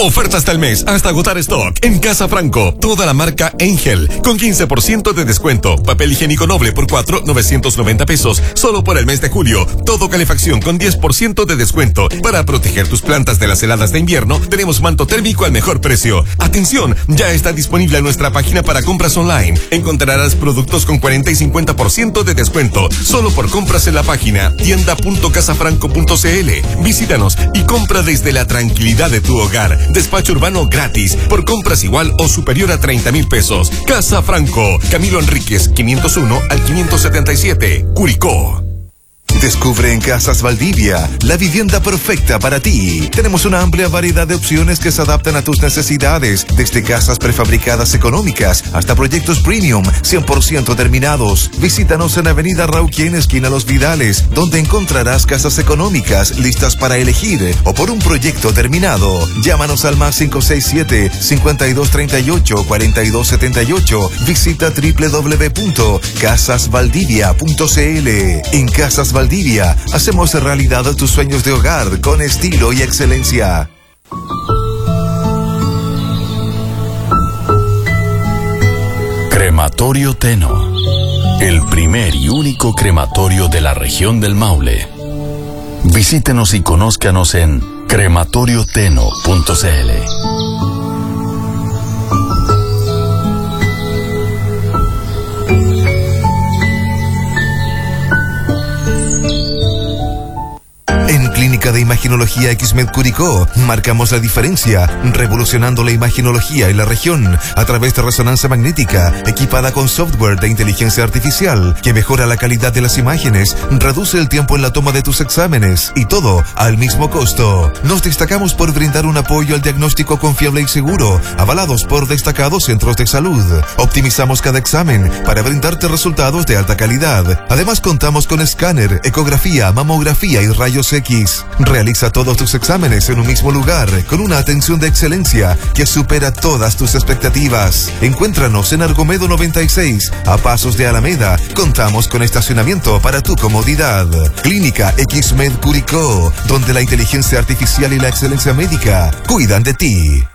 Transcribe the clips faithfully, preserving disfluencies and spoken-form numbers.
Oferta hasta el mes, hasta agotar stock. En Casa Franco, toda la marca Angel, con quince por ciento de descuento. Papel higiénico noble por cuatro, novecientos noventa pesos, solo por el mes de julio. Todo calefacción con diez por ciento de descuento. Para proteger tus plantas de las heladas de invierno, tenemos manto térmico al mejor precio. Atención, ya está disponible en nuestra página para compras online. Encontrarás productos con cuarenta y cincuenta por ciento de descuento, solo por compras en la página tienda punto casafranco punto cl. Visítanos y compra desde la tranquilidad de tu hogar. Despacho urbano gratis por compras igual o superior a treinta mil pesos. Casa Franco, Camilo Enríquez, quinientos uno al quinientos setenta y siete, Curicó. Descubre en Casas Valdivia la vivienda perfecta para ti. Tenemos una amplia variedad de opciones que se adaptan a tus necesidades, desde casas prefabricadas económicas hasta proyectos premium cien por ciento terminados. Visítanos en Avenida Rauquien, esquina Los Vidales, donde encontrarás casas económicas listas para elegir o por un proyecto terminado. Llámanos al más cinco seis siete, cinco dos tres ocho, cuatro dos siete ocho. Visita doble u doble u doble u punto casas valdivia punto cl. En Casas Valdivia hacemos realidad tus sueños de hogar con estilo y excelencia. Crematorio Teno, el primer y único crematorio de la región del Maule. Visítenos y conózcanos en crematorio teno punto cl. En Clínica de Imaginología X-Med Curicó, marcamos la diferencia, revolucionando la imaginología en la región a través de resonancia magnética, equipada con software de inteligencia artificial, que mejora la calidad de las imágenes, reduce el tiempo en la toma de tus exámenes, y todo al mismo costo. Nos destacamos por brindar un apoyo al diagnóstico confiable y seguro, avalados por destacados centros de salud. Optimizamos cada examen para brindarte resultados de alta calidad. Además, contamos con escáner, ecografía, mamografía y rayos X. Realiza todos tus exámenes en un mismo lugar, con una atención de excelencia que supera todas tus expectativas. Encuéntranos en Argomedo noventa y seis, a pasos de Alameda. Contamos con estacionamiento para tu comodidad. Clínica X-Med Curicó, donde la inteligencia artificial y la excelencia médica cuidan de ti.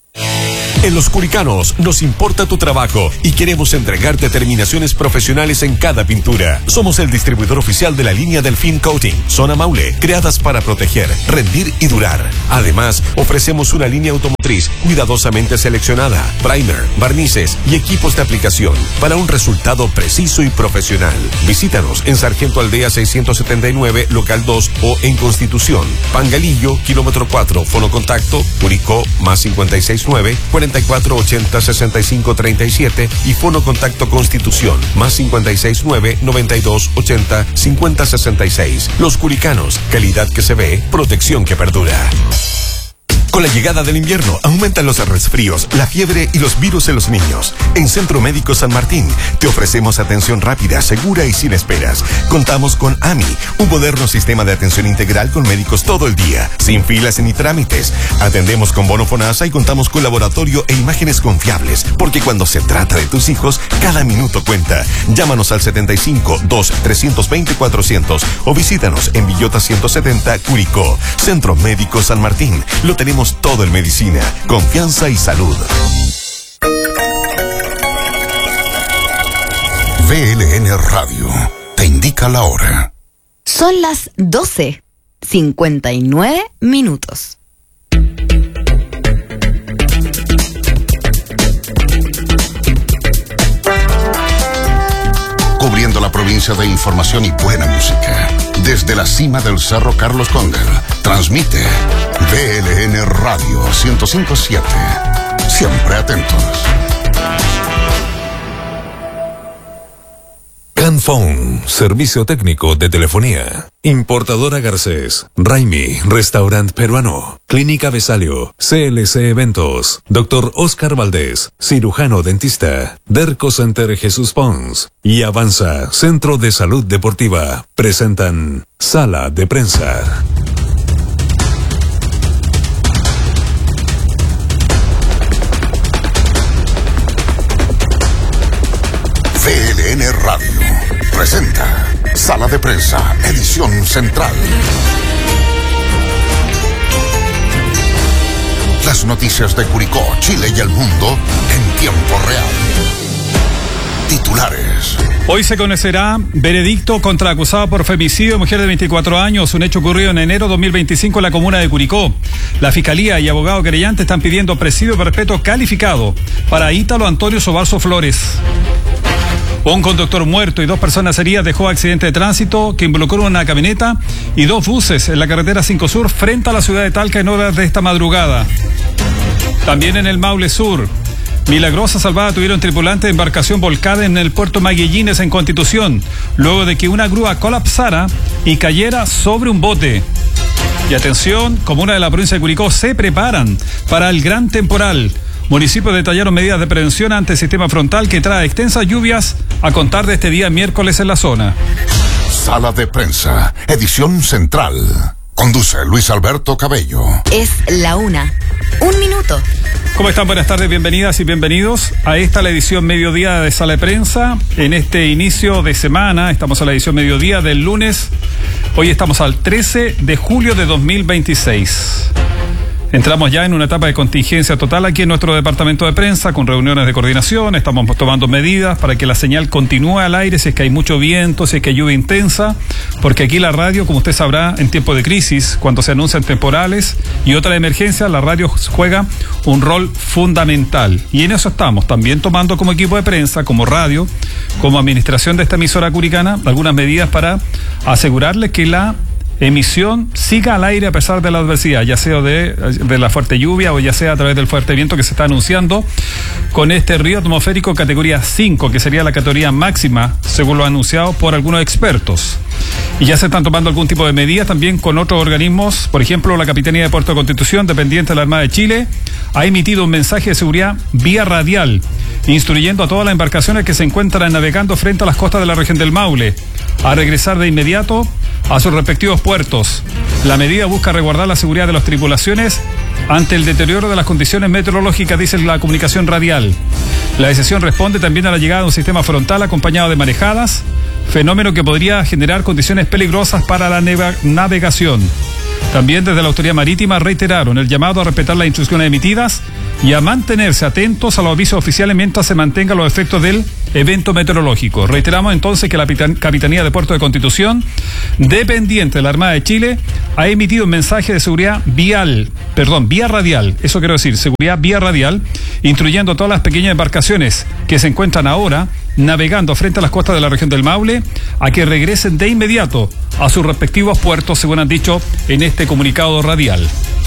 En Los Curicanos nos importa tu trabajo y queremos entregarte terminaciones profesionales en cada pintura. Somos el distribuidor oficial de la línea Delfín Coating, Zona Maule, creadas para proteger, rendir y durar. Además, ofrecemos una línea automotriz cuidadosamente seleccionada, primer, barnices y equipos de aplicación para un resultado preciso y profesional. Visítanos en Sargento Aldea seiscientos setenta y nueve, local dos o en Constitución, Pangalillo, kilómetro cuatro, fono contacto, Curicó, más cincuenta y seis nueve, cuarenta y cuatro ochenta, sesenta y cinco treinta y siete y fono contacto Constitución, más cincuenta y seis nueve, noventa y dos ochenta, cincuenta sesenta y seis. Los Curicanos, calidad que se ve, protección que perdura. Con la llegada del invierno, aumentan los resfríos, la fiebre y los virus en los niños. En Centro Médico San Martín, te ofrecemos atención rápida, segura y sin esperas. Contamos con A M I, un moderno sistema de atención integral con médicos todo el día, sin filas ni trámites. Atendemos con bono FONASA y contamos con laboratorio e imágenes confiables, porque cuando se trata de tus hijos, cada minuto cuenta. Llámanos al setenta y cinco, dos, trescientos veinte, cuatrocientos o visítanos en Villota ciento setenta, Curicó. Centro Médico San Martín, lo tenemos todo en medicina, confianza y salud. V L N Radio te indica la hora. Son las doce, cincuenta y nueve minutos. Cubriendo la provincia de información y buena música. Desde la cima del Cerro Carlos Cóndel, transmite V L N Radio ciento cinco punto siete. Siempre atentos. Canphone, servicio técnico de telefonía. Importadora Garcés, Raimi, restaurante peruano, Clínica Besalio, C L C Eventos, Doctor Oscar Valdés, cirujano dentista, Derco Center Jesús Pons y Avanza, Centro de Salud Deportiva, presentan Sala de Prensa. V L N Radio presenta Sala de Prensa, edición central. Las noticias de Curicó, Chile y el mundo en tiempo real. Titulares. Hoy se conocerá veredicto contra acusado por femicidio de mujer de veinticuatro años, un hecho ocurrido en enero de dos mil veinticinco en la comuna de Curicó. La Fiscalía y abogado querellante están pidiendo presidio perpetuo calificado para Ítalo Antonio Sobalzo Flores. Un conductor muerto y dos personas heridas dejó accidente de tránsito que involucró una camioneta y dos buses en la carretera cinco Sur frente a la ciudad de Talca en horas de esta madrugada. También en el Maule Sur, milagrosa salvada tuvieron tripulantes de embarcación volcada en el puerto Maguellines en Constitución, luego de que una grúa colapsara y cayera sobre un bote. Y atención, comuna de la provincia de Curicó se preparan para el gran temporal. Municipios detallaron medidas de prevención ante el sistema frontal que trae extensas lluvias a contar de este día miércoles en la zona. Sala de prensa, edición central. Conduce Luis Alberto Cabello. Es la una. Un minuto. ¿Cómo están? Buenas tardes, bienvenidas y bienvenidos a esta la edición mediodía de Sala de Prensa. En este inicio de semana, estamos a la edición mediodía del lunes. Hoy estamos al trece de julio de dos mil veintiséis. Entramos ya en una etapa de contingencia total aquí en nuestro departamento de prensa, con reuniones de coordinación. Estamos tomando medidas para que la señal continúe al aire si es que hay mucho viento, si es que hay lluvia intensa, porque aquí la radio, como usted sabrá, en tiempo de crisis, cuando se anuncian temporales y otras emergencias, la radio juega un rol fundamental. Y en eso estamos, también tomando como equipo de prensa, como radio, como administración de esta emisora curicana, algunas medidas para asegurarles que la emisión siga al aire a pesar de la adversidad, ya sea de, de la fuerte lluvia o ya sea a través del fuerte viento que se está anunciando con este río atmosférico categoría cinco, que sería la categoría máxima, según lo anunciado por algunos expertos. Y ya se están tomando algún tipo de medidas también con otros organismos. Por ejemplo, la Capitanía de Puerto Constitución, dependiente de la Armada de Chile, ha emitido un mensaje de seguridad vía radial, instruyendo a todas las embarcaciones que se encuentran navegando frente a las costas de la región del Maule a regresar de inmediato a sus respectivos puertos. La medida busca resguardar la seguridad de las tripulaciones ante el deterioro de las condiciones meteorológicas, dice la comunicación radial. La decisión responde también a la llegada de un sistema frontal acompañado de marejadas, fenómeno que podría generar condiciones peligrosas para la navegación. También desde la Autoridad Marítima reiteraron el llamado a respetar las instrucciones emitidas y a mantenerse atentos a los avisos oficiales mientras se mantengan los efectos del evento meteorológico. Reiteramos entonces que la Capitanía de Puerto de Constitución, dependiente de la Armada de Chile, ha emitido un mensaje de seguridad vial, perdón, vía radial, eso quiero decir, seguridad vía radial, instruyendo a todas las pequeñas embarcaciones que se encuentran ahora navegando frente a las costas de la región del Maule a que regresen de inmediato a sus respectivos puertos, según han dicho en este comunicado radial.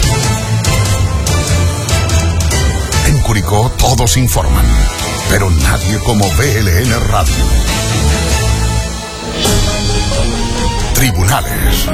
En Curicó todos informan, pero nadie como B L N Radio. Tribunales.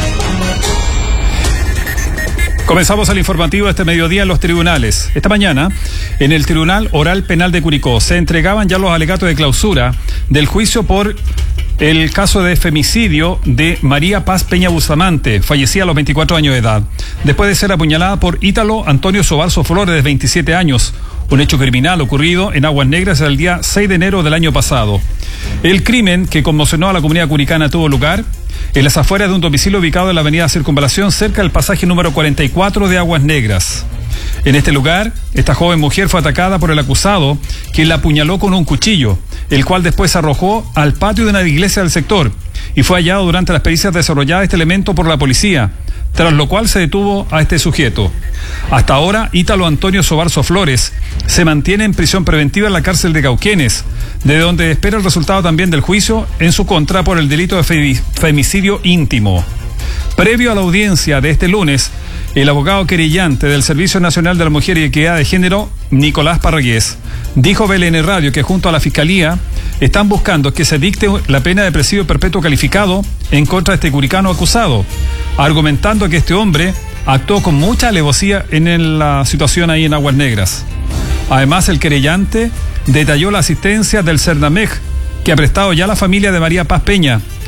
Comenzamos el informativo este mediodía en los tribunales. Esta mañana, en el Tribunal Oral Penal de Curicó, se entregaban ya los alegatos de clausura del juicio por el caso de femicidio de María Paz Peña Bustamante, fallecida a los veinticuatro años de edad, después de ser apuñalada por Ítalo Antonio Sobalzo Flores, de veintisiete años, un hecho criminal ocurrido en Aguas Negras el día seis de enero del año pasado. El crimen que conmocionó a la comunidad curicana tuvo lugar en las afueras de un domicilio ubicado en la avenida Circunvalación, cerca del pasaje número cuarenta y cuatro de Aguas Negras. En este lugar, esta joven mujer fue atacada por el acusado, quien la apuñaló con un cuchillo, el cual después arrojó al patio de una iglesia del sector, y fue hallado durante las pericias desarrolladas este elemento por la policía, tras lo cual se detuvo a este sujeto. Hasta ahora, Ítalo Antonio Sobalzo Flores se mantiene en prisión preventiva en la cárcel de Cauquenes, de donde espera el resultado también del juicio en su contra por el delito de femicidio íntimo. Previo a la audiencia de este lunes, el abogado querellante del Servicio Nacional de la Mujer y Equidad de Género, Nicolás Parragués, dijo a B L N Radio que junto a la Fiscalía están buscando que se dicte la pena de presidio perpetuo calificado en contra de este curicano acusado, argumentando que este hombre actuó con mucha alevosía en la situación ahí en Aguas Negras. Además, el querellante detalló la asistencia del CERNAMEG que ha prestado ya la familia de María Paz Peña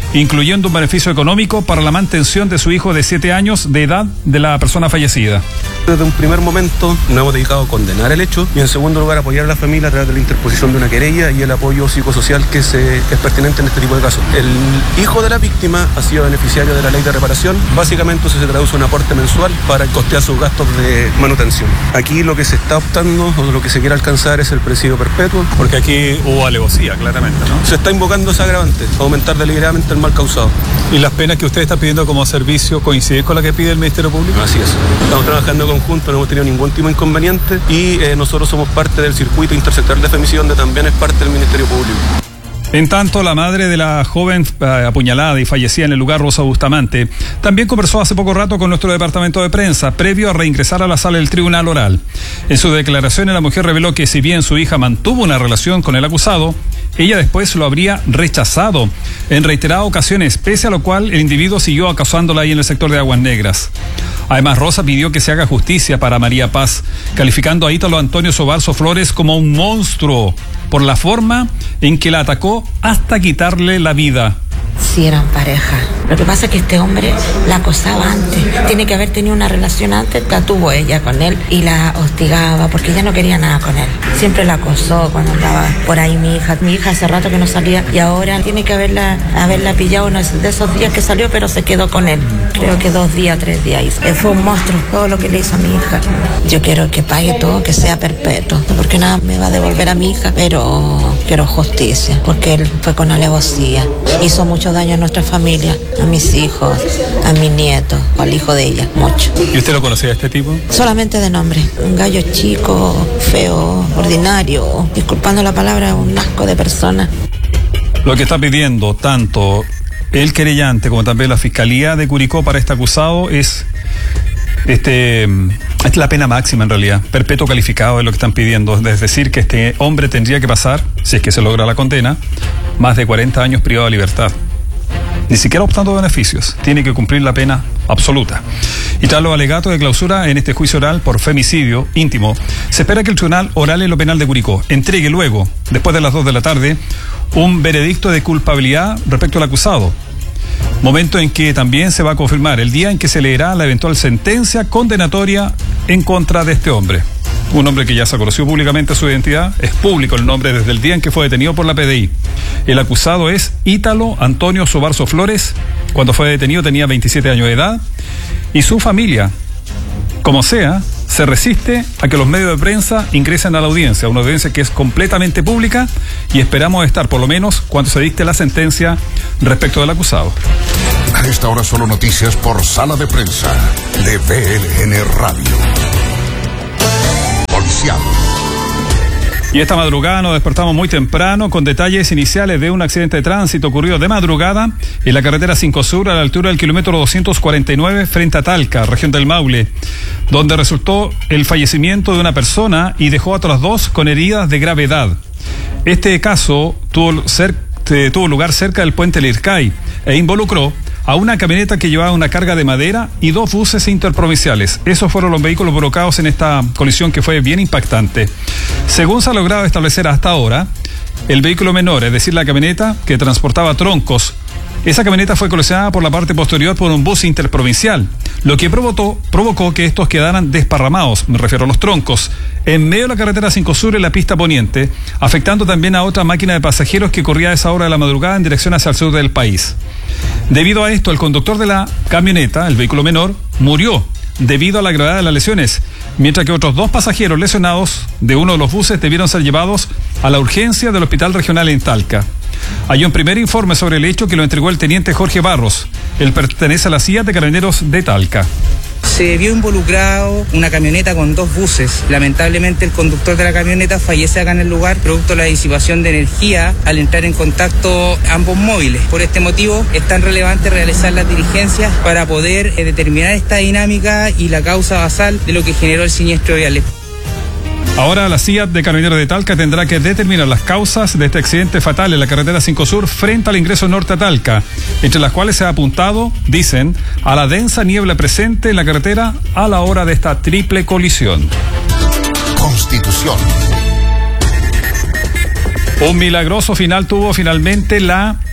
incluyendo un beneficio económico para la mantención de su hijo de siete años de edad de la persona fallecida. Desde un primer momento nos hemos dedicado a condenar el hecho y en segundo lugar apoyar a la familia a través de la interposición de una querella y el apoyo psicosocial que se, es pertinente en este tipo de casos. El hijo de la víctima ha sido beneficiario de la ley de reparación. Básicamente eso se traduce en un aporte mensual para costear sus gastos de manutención. Aquí lo que se está optando o lo que se quiere alcanzar es el presidio perpetuo. Porque aquí hubo alevosía, claramente, ¿no? Se está invocando ese agravante, aumentar deliberadamente el mal causado. ¿Y las penas que usted está pidiendo como servicio coinciden con la que pide el Ministerio Público? Así es. Estamos trabajando en conjunto, no hemos tenido ningún tipo de inconveniente y eh, nosotros somos parte del circuito intersectorial de femicidio donde también es parte del Ministerio Público. En tanto, la madre de la joven eh, apuñalada y fallecida en el lugar, Rosa Bustamante, también conversó hace poco rato con nuestro departamento de prensa, previo a reingresar a la sala del tribunal oral. En su declaración, la mujer reveló que si bien su hija mantuvo una relación con el acusado, ella después lo habría rechazado en reiteradas ocasiones, pese a lo cual el individuo siguió acosándola ahí en el sector de Aguas Negras. Además, Rosa pidió que se haga justicia para María Paz, calificando a Ítalo Antonio Sobarzo Flores como un monstruo por la forma en que la atacó hasta quitarle la vida. Sí, eran pareja. Lo que pasa es que este hombre la acosaba antes. Tiene que haber tenido una relación antes, la tuvo ella con él y la hostigaba porque ella no quería nada con él. Siempre la acosó cuando andaba por ahí mi hija. Mi hija hace rato que no salía y ahora tiene que haberla, haberla pillado uno de esos días que salió, pero se quedó con él. Creo que dos días, tres días hizo. Él fue un monstruo, todo lo que le hizo a mi hija. Yo quiero que pague todo, que sea perpetuo, porque nada me va a devolver a mi hija, pero quiero justicia, porque él fue con alevosía. Hizo mucho daño a nuestra familia, a mis hijos, a mi nieto, al hijo de ella, mucho. ¿Y usted lo conocía a este tipo? Solamente de nombre. Un gallo chico, feo, ordinario, disculpando la palabra, un asco de persona. Lo que está pidiendo tanto el querellante como también la Fiscalía de Curicó para este acusado es este es la pena máxima en realidad, perpetuo calificado es lo que están pidiendo, es decir que este hombre tendría que pasar, si es que se logra la condena, más de cuarenta años privado de libertad. Ni siquiera optando beneficios, tiene que cumplir la pena absoluta. Y tras los alegatos de clausura en este juicio oral por femicidio íntimo, se espera que el Tribunal Oral en lo Penal de Curicó entregue luego, después de las dos de la tarde, un veredicto de culpabilidad respecto al acusado. Momento en que también se va a confirmar el día en que se leerá la eventual sentencia condenatoria en contra de este hombre. Un hombre que ya se conoció públicamente su identidad, es público el nombre desde el día en que fue detenido por la P D I. El acusado es Ítalo Antonio Sobarzo Flores, cuando fue detenido tenía veintisiete años de edad, y su familia, como sea, se resiste a que los medios de prensa ingresen a la audiencia, una audiencia que es completamente pública y esperamos estar por lo menos cuando se dicte la sentencia respecto del acusado. A esta hora solo noticias por Sala de Prensa de V L N Radio. Policial. Y esta madrugada nos despertamos muy temprano con detalles iniciales de un accidente de tránsito ocurrido de madrugada en la carretera cinco Sur a la altura del kilómetro doscientos cuarenta y nueve frente a Talca, región del Maule, donde resultó el fallecimiento de una persona y dejó a otras dos con heridas de gravedad. Este caso tuvo, cer- tuvo lugar cerca del puente Lircay e involucró a una camioneta que llevaba una carga de madera y dos buses interprovinciales. Esos fueron los vehículos provocados en esta colisión que fue bien impactante. Según se ha logrado establecer hasta ahora, el vehículo menor, es decir, la camioneta que transportaba troncos, esa camioneta fue colisionada por la parte posterior por un bus interprovincial, lo que provocó, provocó que estos quedaran desparramados, me refiero a los troncos, en medio de la carretera cinco Sur en la pista poniente, afectando también a otra máquina de pasajeros que corría a esa hora de la madrugada en dirección hacia el sur del país. Debido a esto, el conductor de la camioneta, el vehículo menor, murió debido a la gravedad de las lesiones, mientras que otros dos pasajeros lesionados de uno de los buses debieron ser llevados a la urgencia del Hospital Regional en Talca. Hay un primer informe sobre el hecho que lo entregó el teniente Jorge Barros. Él pertenece a la C I A de Carabineros de Talca. Se vio involucrado una camioneta con dos buses. Lamentablemente el conductor de la camioneta fallece acá en el lugar, producto de la disipación de energía al entrar en contacto ambos móviles. Por este motivo es tan relevante realizar las diligencias para poder eh, determinar esta dinámica y la causa basal de lo que generó el siniestro vial. Ahora la C I A de Carabineros de Talca tendrá que determinar las causas de este accidente fatal en la carretera cinco Sur frente al ingreso norte a Talca, entre las cuales se ha apuntado, dicen, a la densa niebla presente en la carretera a la hora de esta triple colisión. Constitución. Un milagroso final tuvo finalmente la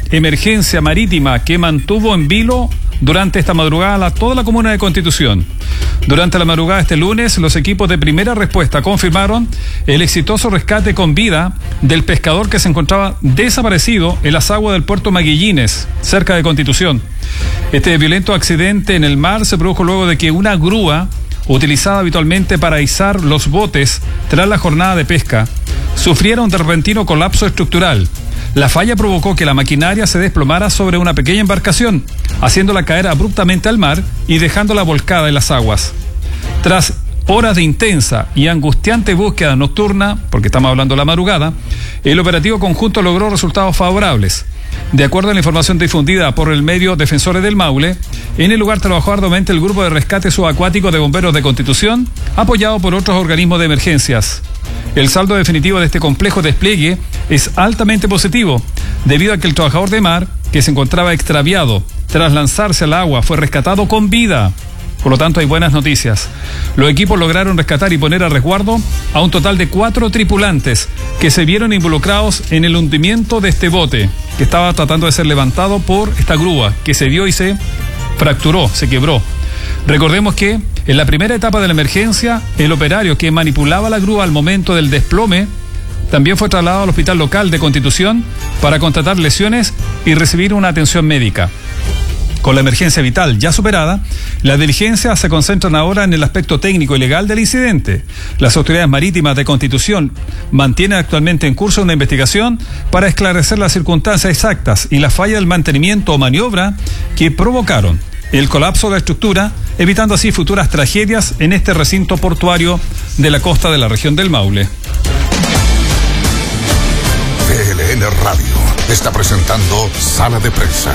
emergencia marítima que mantuvo en vilo durante esta madrugada toda la comuna de Constitución. Durante la madrugada de este lunes, los equipos de primera respuesta confirmaron el exitoso rescate con vida del pescador que se encontraba desaparecido en las aguas del puerto Maguillines, cerca de Constitución. Este violento accidente en el mar se produjo luego de que una grúa, utilizada habitualmente para izar los botes tras la jornada de pesca, sufriera un repentino colapso estructural. La falla provocó que la maquinaria se desplomara sobre una pequeña embarcación, haciéndola caer abruptamente al mar y dejándola volcada en las aguas. Tras horas de intensa y angustiante búsqueda nocturna, porque estamos hablando de la madrugada, el operativo conjunto logró resultados favorables. De acuerdo a la información difundida por el medio Defensores del Maule, en el lugar trabajó arduamente el Grupo de Rescate Subacuático de Bomberos de Constitución, apoyado por otros organismos de emergencias. El saldo definitivo de este complejo despliegue es altamente positivo, debido a que el trabajador de mar, que se encontraba extraviado tras lanzarse al agua, fue rescatado con vida. Por lo tanto, hay buenas noticias. Los equipos lograron rescatar y poner a resguardo a un total de cuatro tripulantes que se vieron involucrados en el hundimiento de este bote, que estaba tratando de ser levantado por esta grúa, que se dio y se fracturó, se quebró. Recordemos que en la primera etapa de la emergencia, el operario que manipulaba la grúa al momento del desplome también fue trasladado al hospital local de Constitución para constatar lesiones y recibir una atención médica. Con la emergencia vital ya superada, las diligencias se concentran ahora en el aspecto técnico y legal del incidente. Las autoridades marítimas de Constitución mantienen actualmente en curso una investigación para esclarecer las circunstancias exactas y la falla del mantenimiento o maniobra que provocaron el colapso de la estructura, evitando así futuras tragedias en este recinto portuario de la costa de la región del Maule. T L N Radio está presentando Sala de Prensa.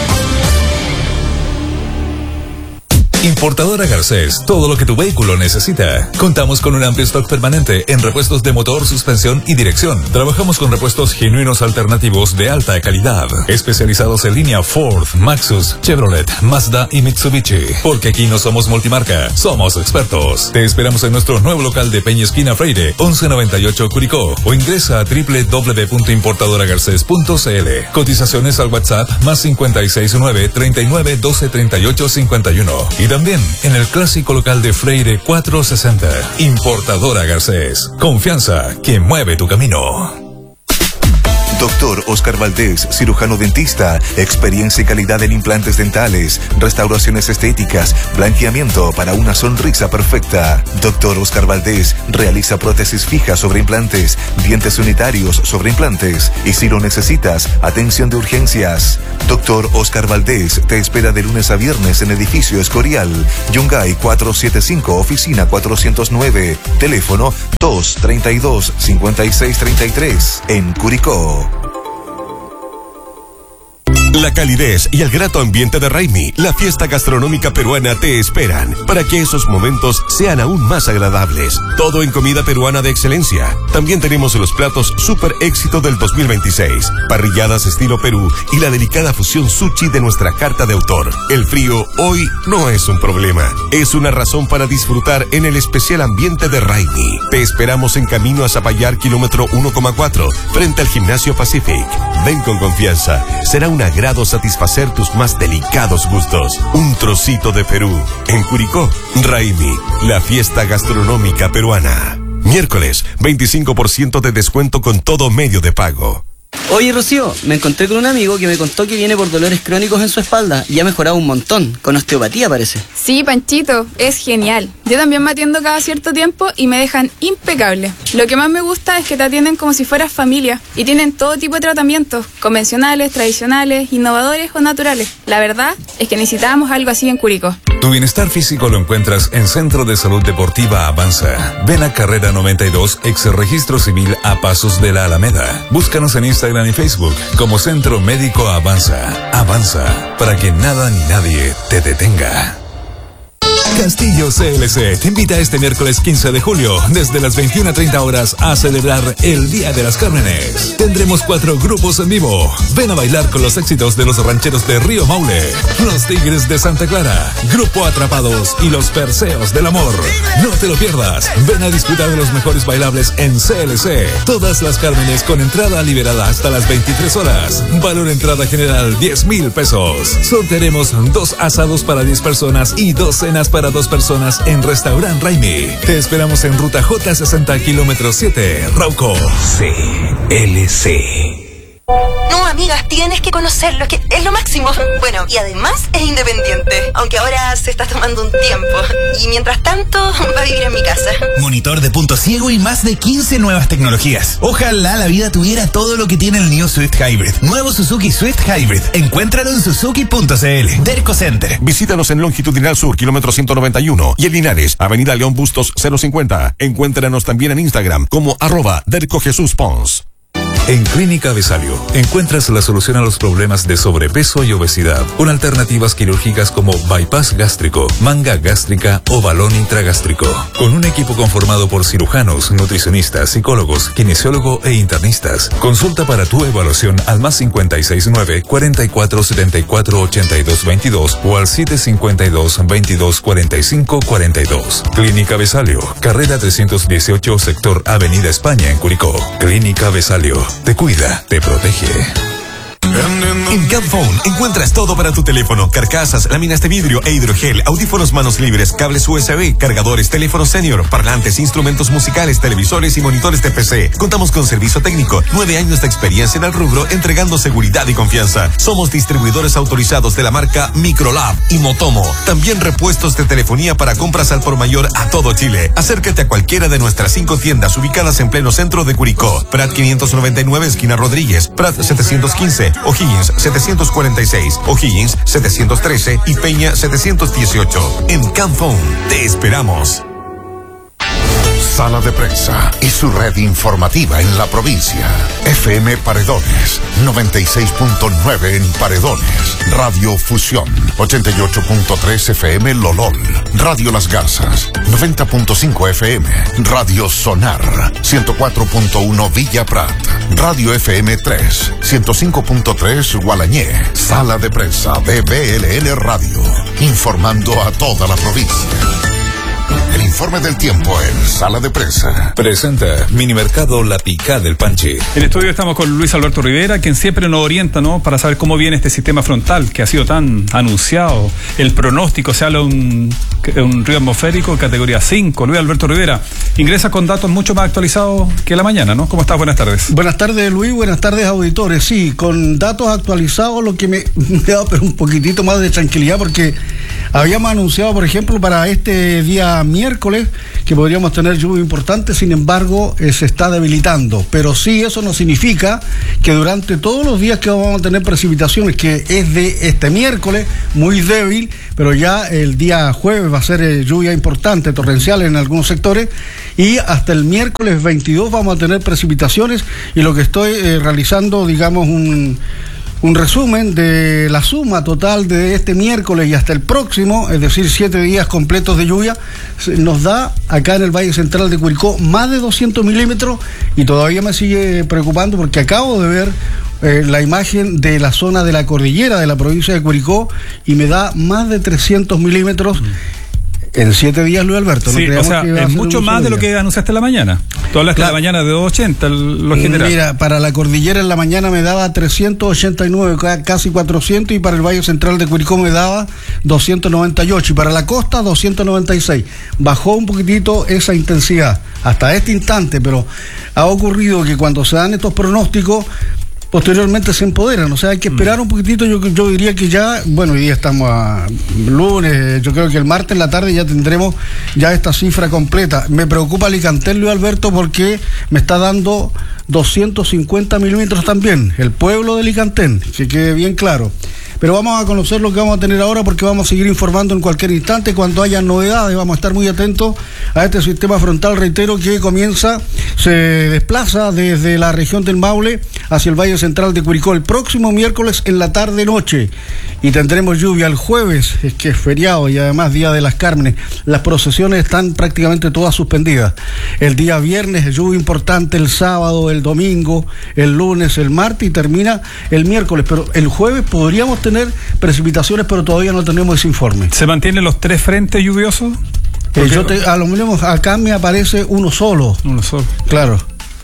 Importadora Garcés, todo lo que tu vehículo necesita. Contamos con un amplio stock permanente en repuestos de motor, suspensión y dirección. Trabajamos con repuestos genuinos alternativos de alta calidad, especializados en línea Ford, Maxus, Chevrolet, Mazda y Mitsubishi. Porque aquí no somos multimarca, somos expertos. Te esperamos en nuestro nuevo local de Peña Esquina Freire, once noventa y ocho Curicó, o ingresa a doble u doble u doble u punto importadora garcés punto c l. Cotizaciones al WhatsApp más cinco seis nueve, treinta y nueve, doce, treinta y ocho, cincuenta y uno. Y también en el clásico local de Freire cuatrocientos sesenta. Importadora Garcés. Confianza que mueve tu camino. Doctor Oscar Valdés, cirujano dentista, experiencia y calidad en implantes dentales, restauraciones estéticas, blanqueamiento para una sonrisa perfecta. Doctor Oscar Valdés realiza prótesis fijas sobre implantes, dientes unitarios sobre implantes y si lo necesitas, atención de urgencias. Doctor Oscar Valdés te espera de lunes a viernes en edificio Escorial, Yungay cuatrocientos setenta y cinco, oficina cuatrocientos nueve, teléfono dos treinta y dos, cincuenta y seis treinta y tres, en Curicó. La calidez y el grato ambiente de Raimi, la fiesta gastronómica peruana, te esperan para que esos momentos sean aún más agradables. Todo en comida peruana de excelencia. También tenemos los platos super éxito del dos mil veintiséis, parrilladas estilo Perú y la delicada fusión sushi de nuestra carta de autor. El frío hoy no es un problema, es una razón para disfrutar en el especial ambiente de Raimi. Te esperamos en camino a Zapallar, kilómetro uno coma cuatro, frente al Gimnasio Pacific. Ven con confianza, será una grado satisfacer tus más delicados gustos. Un trocito de Perú. En Curicó, Raimi, la fiesta gastronómica peruana. Miércoles, veinticinco por ciento de descuento con todo medio de pago. Oye, Rocío, me encontré con un amigo que me contó que viene por dolores crónicos en su espalda y ha mejorado un montón, con osteopatía parece. Sí, Panchito, es genial. Yo también me atiendo cada cierto tiempo y me dejan impecable. Lo que más me gusta es que te atienden como si fueras familia y tienen todo tipo de tratamientos, convencionales, tradicionales, innovadores o naturales. La verdad es que necesitábamos algo así en Curicó. Tu bienestar físico lo encuentras en Centro de Salud Deportiva Avanza. Ven a Carrera noventa y dos, ex Registro Civil a pasos de la Alameda. Búscanos en Instagram y Facebook como Centro Médico Avanza. Avanza, para que nada ni nadie te detenga. Castillo C L C te invita este miércoles quince de julio, desde las veintiuna treinta horas, a celebrar el Día de las Cármenes. Tendremos cuatro grupos en vivo. Ven a bailar con los éxitos de los rancheros de Río Maule, los Tigres de Santa Clara, Grupo Atrapados y los Perseos del Amor. No te lo pierdas. Ven a disfrutar de los mejores bailables en C L C. Todas las Cármenes con entrada liberada hasta las veintitrés horas. Valor entrada general diez mil pesos. Sortearemos dos asados para diez personas y dos cenas para dos personas en Restaurant Raimi. Te esperamos en ruta J sesenta, kilómetro siete, Rauco. C L C. No, amigas, tienes que conocerlo, que es lo máximo. Bueno, y además es independiente, aunque ahora se está tomando un tiempo. Y mientras tanto, va a vivir en mi casa. Monitor de punto ciego y más de quince nuevas tecnologías. Ojalá la vida tuviera todo lo que tiene el New Swift Hybrid. Nuevo Suzuki Swift Hybrid. Encuéntralo en suzuki punto c l. Derco Center. Visítanos en Longitudinal Sur, kilómetro ciento noventa y uno. Y en Linares, Avenida León Bustos cero cincuenta. Encuéntranos también en Instagram como arroba Derco Jesús Pons. En Clínica Besalio encuentras la solución a los problemas de sobrepeso y obesidad con alternativas quirúrgicas como bypass gástrico, manga gástrica o balón intragástrico. Con un equipo conformado por cirujanos, nutricionistas, psicólogos, kinesiólogo e internistas. Consulta para tu evaluación al más cincuenta y seis nueve, cuarenta y cuatro setenta y cuatro ochenta y dos veintidós o al siete cincuenta y dos, veintidós cuarenta y cinco cuarenta y dos. Clínica Besalio, carrera trescientos dieciocho, sector Avenida España en Curicó. Clínica Besalio. Te cuida, te protege. En Camphone encuentras todo para tu teléfono: carcasas, láminas de vidrio e hidrogel, audífonos manos libres, cables U S B, cargadores, teléfonos senior, parlantes, instrumentos musicales, televisores y monitores de P C. Contamos con servicio técnico, nueve años de experiencia en el rubro, entregando seguridad y confianza. Somos distribuidores autorizados de la marca Microlab y Motomo. También repuestos de telefonía para compras al por mayor a todo Chile. Acércate a cualquiera de nuestras cinco tiendas ubicadas en pleno centro de Curicó: Prat quinientos noventa y nueve, esquina Rodríguez; Prat setecientos quince, O'Higgins setecientos cuarenta y seis, O'Higgins setecientos trece y Peña setecientos dieciocho. En Camphone te esperamos. Sala de Prensa y su red informativa en la provincia. F M Paredones, noventa y seis punto nueve en Paredones. Radio Fusión, ochenta y ocho punto tres F M Lolol. Radio Las Garzas, noventa punto cinco F M. Radio Sonar, ciento cuatro punto uno Villa Prat. Radio F M tres, ciento cinco punto tres Gualañé. Sala de Prensa de B L N Radio, informando a toda la provincia. El informe del tiempo en Sala de Prensa. Presenta Minimercado La Picá del Panche. En estudio estamos con Luis Alberto Rivera, quien siempre nos orienta, ¿no?, para saber cómo viene este sistema frontal que ha sido tan anunciado. El pronóstico, se habla de un, un río atmosférico categoría cinco. Luis Alberto Rivera ingresa con datos mucho más actualizados que la mañana, ¿no? ¿Cómo estás? Buenas tardes. Buenas tardes, Luis. Buenas tardes, auditores. Sí, con datos actualizados, lo que me, me da pero un poquitito más de tranquilidad, porque habíamos anunciado, por ejemplo, para este día miércoles que podríamos tener lluvia importante. Sin embargo, eh, se está debilitando, pero sí, eso no significa que durante todos los días que vamos a tener precipitaciones, que es de este miércoles, muy débil, pero ya el día jueves va a ser eh, lluvia importante, torrencial en algunos sectores, y hasta el miércoles veintidós vamos a tener precipitaciones. Y lo que estoy eh, realizando, digamos, un Un resumen de la suma total de este miércoles y hasta el próximo, es decir, siete días completos de lluvia, nos da acá en el Valle Central de Curicó más de doscientos milímetros, y todavía me sigue preocupando porque acabo de ver eh, la imagen de la zona de la cordillera de la provincia de Curicó y me da más de trescientos milímetros. En siete días, Luis Alberto. Sí, no o sea, es mucho más de lo que anunciaste en la mañana. Tú hablaste claro. de la mañana de doscientos ochenta, lo general. Mira, para la cordillera en la mañana me daba trescientos ochenta y nueve, casi cuatrocientos, y para el Valle Central de Curicó me daba doscientos noventa y ocho, y para la costa doscientos noventa y seis. Bajó un poquitito esa intensidad hasta este instante, pero ha ocurrido que cuando se dan estos pronósticos, posteriormente se empoderan, o sea, hay que esperar un poquitito. Yo, yo diría que ya, bueno, hoy día estamos a lunes, yo creo que el martes en la tarde ya tendremos ya esta cifra completa. Me preocupa Alicantel, Luis Alberto, porque me está dando doscientos cincuenta milímetros también, el pueblo de Alicantel, que quede bien claro. Pero vamos a conocer lo que vamos a tener ahora porque vamos a seguir informando en cualquier instante. Cuando haya novedades vamos a estar muy atentos a este sistema frontal, reitero, que comienza, se desplaza desde la región del Maule hacia el Valle Central de Curicó el próximo miércoles en la tarde-noche. Y tendremos lluvia el jueves, es que es feriado y además Día de las Cármenes. Las procesiones están prácticamente todas suspendidas. El día viernes lluvia importante, el sábado, el domingo, el lunes, el martes y termina el miércoles. Pero el jueves podríamos tener precipitaciones, pero todavía no tenemos ese informe. ¿Se mantienen los tres frentes lluviosos? Eh, yo te, a lo menos acá me aparece uno solo. Uno solo. Claro.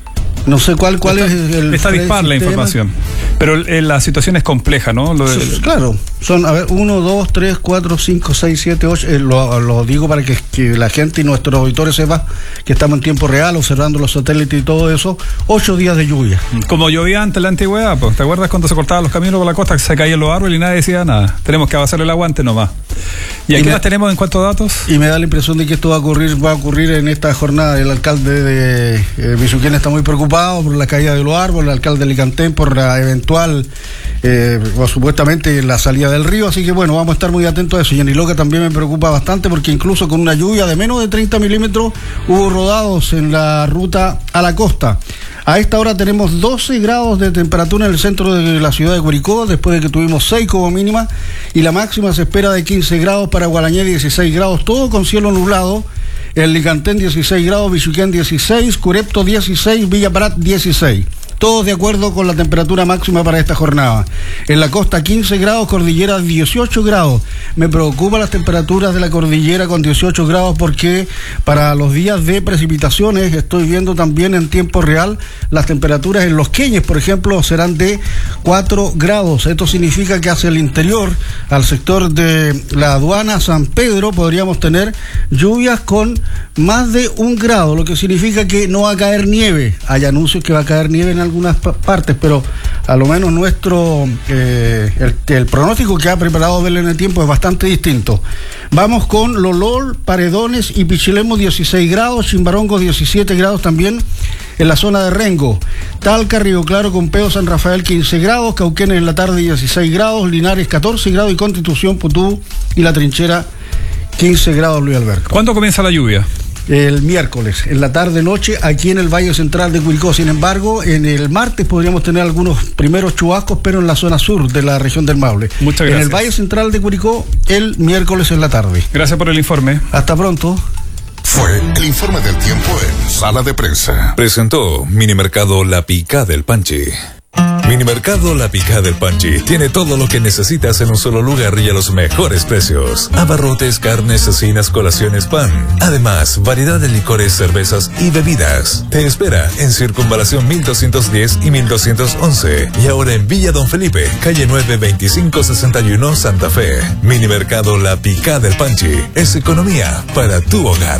No sé cuál cuál está, es el... Está dispar la información. Pero eh, la situación es compleja, ¿no? Lo de, sí, claro. Son, a ver, uno, dos, tres, cuatro, cinco, seis, siete, ocho. Eh, lo, lo digo para que, que la gente y nuestros auditores sepan que estamos en tiempo real, observando los satélites y todo eso. Ocho días de lluvia. Como llovía antes la antigüedad, pues, ¿te acuerdas cuando se cortaban los caminos por la costa, que se caían los árboles y nadie decía nada? Tenemos que avanzar el aguante nomás. ¿Y aquí más tenemos en cuanto a datos? Y me da la impresión de que esto va a ocurrir, va a ocurrir en esta jornada. El alcalde de eh, Bichuquén está muy preocupado por la caída de los árboles, el alcalde de Licantén por la eventual, eh, o supuestamente la salida del río, así que bueno, vamos a estar muy atentos a eso. Y en Iloca también me preocupa bastante porque incluso con una lluvia de menos de treinta milímetros hubo rodados en la ruta a la costa. A esta hora tenemos doce grados de temperatura en el centro de la ciudad de Curicó, después de que tuvimos seis como mínima, y la máxima se espera de quince grados para Gualañé, dieciséis grados, todo con cielo nublado. En Licantén dieciséis grados, Bichuquén dieciséis, Curepto dieciséis, Villa Prat dieciséis. Todos de acuerdo con la temperatura máxima para esta jornada. En la costa quince grados, cordillera dieciocho grados. Me preocupan las temperaturas de la cordillera con dieciocho grados porque para los días de precipitaciones estoy viendo también en tiempo real las temperaturas en Los Queñes, por ejemplo, serán de cuatro grados. Esto significa que hacia el interior, al sector de la aduana San Pedro, podríamos tener lluvias con más de un grado, lo que significa que no va a caer nieve. Hay anuncios que va a caer nieve en algunas partes, pero a lo menos nuestro eh, el, el pronóstico que ha preparado Belén en el tiempo es bastante distinto. Vamos con Lolol, Paredones y Pichilemu dieciséis grados, Chimbarongo diecisiete grados también en la zona de Rengo, Talca, Río Claro, Compeo, San Rafael quince grados, Cauquenes en la tarde dieciséis grados, Linares catorce grados y Constitución, Putú y La Trinchera quince grados, Luis Alberto. ¿Cuándo comienza la lluvia? El miércoles, en la tarde-noche, aquí en el Valle Central de Curicó. Sin embargo, en el martes podríamos tener algunos primeros chubascos, pero en la zona sur de la región del Maule. Muchas gracias. En el Valle Central de Curicó, el miércoles en la tarde. Gracias por el informe. Hasta pronto. Fue el informe del tiempo en Sala de Prensa. Presentó Minimercado La Picá del Panchi. Minimercado La Picá del Panchi tiene todo lo que necesitas en un solo lugar y a los mejores precios. Abarrotes, carnes, cecinas, colaciones, pan. Además, variedad de licores, cervezas y bebidas. Te espera en Circunvalación mil doscientos diez y mil doscientos once. Y ahora en Villa Don Felipe, calle nueve veinticinco sesenta y uno, Santa Fe. Minimercado La Picá del Panchi es economía para tu hogar.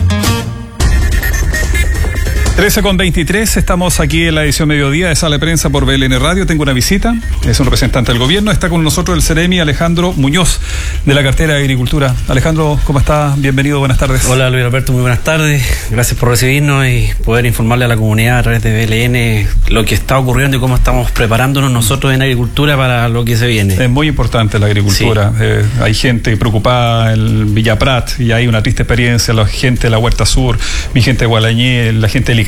trece con veintitrés, estamos aquí en la edición mediodía de Sala de Prensa por B L N Radio. Tengo una visita, es un representante del gobierno. Está con nosotros el Ceremi Alejandro Muñoz, de la cartera de Agricultura. Alejandro, ¿cómo estás? Bienvenido, buenas tardes. Hola Luis Alberto, muy buenas tardes. Gracias por recibirnos y poder informarle a la comunidad a través de B L N lo que está ocurriendo y cómo estamos preparándonos nosotros en Agricultura para lo que se viene. Es muy importante la agricultura. Sí. Eh, hay gente preocupada en Villa Prat y hay una triste experiencia. La gente de la Huerta Sur, mi gente de Gualañé, la gente de